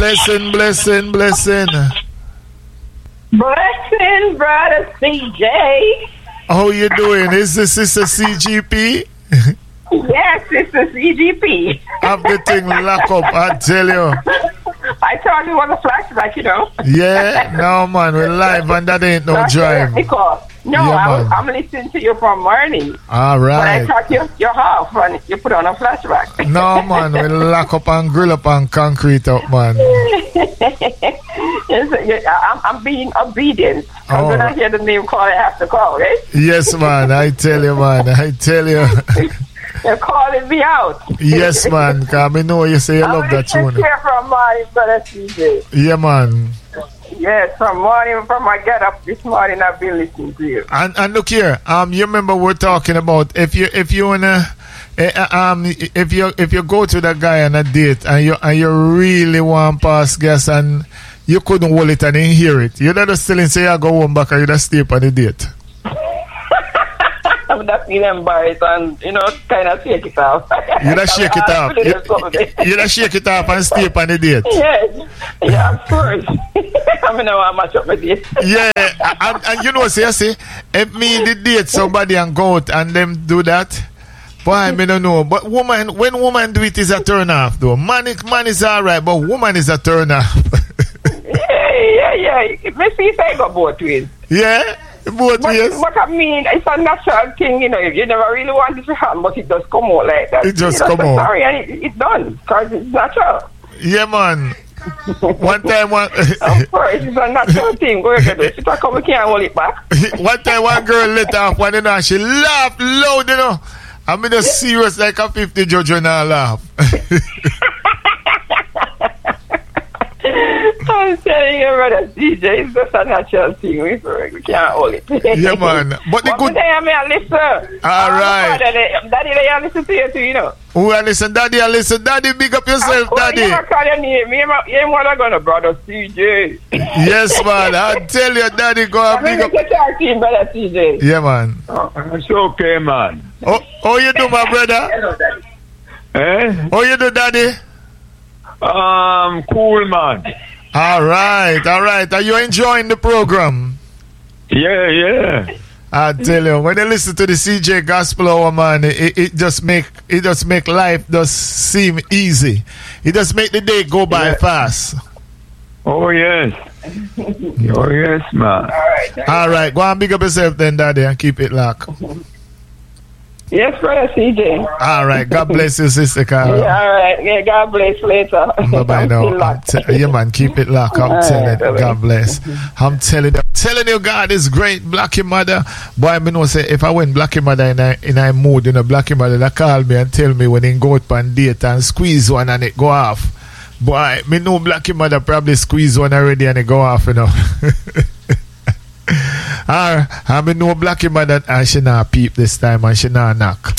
Blessing, blessing, blessing. Blessing, brother CJ. How you doing? Is this Sister CGP? Yes, it's the CGP. Have the thing lock up, I tell you. I thought it was a flashback, you know. Yeah, no man, we're live and that ain't no drive. No, Yeah, I'm listening to you from morning. All But I right. thought you're half and you put on a flashback. No man, we lock up and grill up and concrete up, man. I'm being obedient. I'm Oh. gonna hear the name call. I have to call, right? Yes, man, I tell you, man, I tell you. You're calling me out. Yes, man, because I know you say you love that I'm tune. here from morning, brother CJ. Yeah, man. Yes, from my get up this morning, I've been listening to you. And look here, you remember we're talking about if you wanna if you go to that guy on a date and you really want pass gas and you couldn't hold it and then hear it, you'd just still say I go home back or you just stay up on the date. I'm not feeling embarrassed and kind of shake it off. You just shake it off. You just shake it off and stay up on the date. Yes, yeah, of course. I mean, how much of a date. Yeah, and you know, see, if me the date somebody and go out and them do that, boy, I don't know. But when woman do it is a turn off though. Man is alright, but woman is a turn off. Yeah. Let's see if I go both ways. Yeah, both ways. What I mean, it's a natural thing, you never really want it to happen, but it does come out like that. It just come out. Sorry, and it's done, because it's natural. Yeah, man. One time, Of course, it's a natural thing. Go ahead, if I come, we can't hold it back. one time, one girl let off one, she laughed loud, I'm in a serious like a 50 judge and I laugh. I'm telling you, brother DJ, it's just a natural thing. We can't hold it. Yeah, man. But the good. I listen. All right. Daddy, I listen to you too, Who I listen, Daddy, I listen. Daddy, big up yourself, Daddy. You never call your name. You're more going to brother CJ. Yes, man. I tell you, Daddy, go and big up. Brother CJ. Yeah, man. It's okay, man. How you do, my brother? Hello, Daddy. Eh? How you do, Daddy? Cool, man. All right. Are you enjoying the program? Yeah. I tell you, when you listen to the CJ Gospel Hour, man, it just make life just seem easy. It just make the day go by fast. Oh, yes. Oh, yes, man. All right, go and big up yourself then, Daddy, and keep it locked. Yes, brother CJ. All right, God bless you, Sister Carol. Yeah, all right. Yeah, God bless later. Bye-bye now. Yeah, man, keep it locked. I'm telling you, God bless. I'm telling you, God is great. Blackie Mother. Boy, I know say if I went Blackie Mother in a mood, Blackie Mother that call me and tell me when he go out on date and squeeze one and it go off. Boy, me know Blackie Mother probably squeeze one already and it go off, I mean, no Blackie Mother and she not peep this time and she not knock.